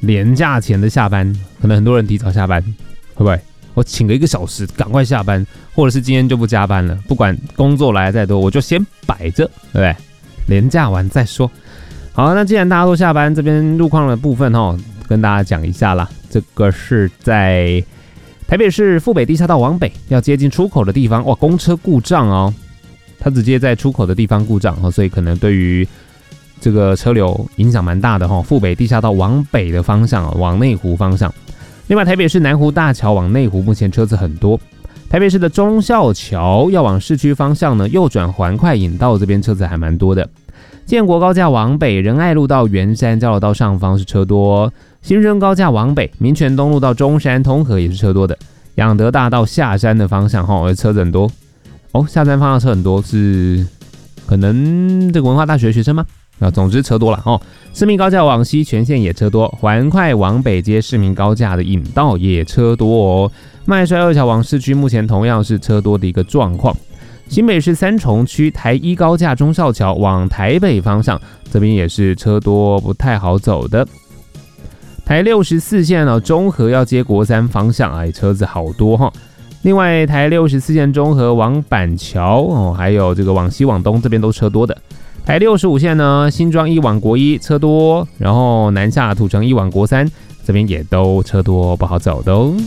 连假前的下班，可能很多人提早下班，会不会？我请个1个小时，赶快下班，或者是今天就不加班了，不管工作来的再多，我就先摆着，对不对？连假完再说。好，那既然大家都下班，这边路况的部分跟大家讲一下啦。这个是在台北市富北地下道往北，要接近出口的地方，哇，公车故障哦，它直接在出口的地方故障，所以可能对于这个车流影响蛮大的富北地下道往北的方向，往内湖方向。另外，台北市南湖大桥往内湖目前车子很多。台北市的忠孝桥要往市区方向呢，右转环快引道这边车子还蛮多的。建国高架往北，仁爱路到圆山交流道上方是车多。新生高架往北，民权东路到中山通河也是车多的。仰德大道下山的方向车子很多。下山方向车很多是可能这个文化大学学生吗？总之车多了市民高架往西全线也车多，环快往北接市民高架的引道也车多麦帅二桥往市区目前同样是车多的一个状况。新北市三重区台一高架忠孝桥往台北方向，这边也是车多不太好走的。台64线中和要接国三方向车子好多另外台64线中和往板桥还有这个往西往东这边都车多的。台65线呢，新庄一往国一车多，然后南下土城一往国三，这边也都车多不好走的哦。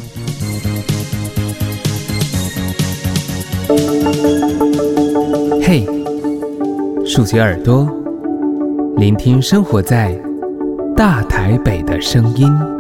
嘿，竖起耳朵，聆听生活在大台北的声音。